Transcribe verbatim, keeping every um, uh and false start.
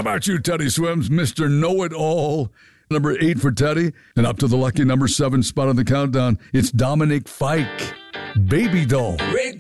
about you, Teddy Swims, Mister Know-It-All? Number eight for Teddy. And up to the lucky number seven spot on the countdown, it's Dominic Fike. Baby Doll. Rick